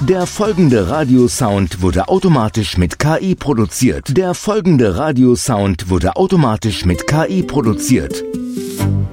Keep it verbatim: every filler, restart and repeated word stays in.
Der folgende Radiosound wurde automatisch mit K I produziert. Der folgende Radiosound wurde automatisch mit K I produziert.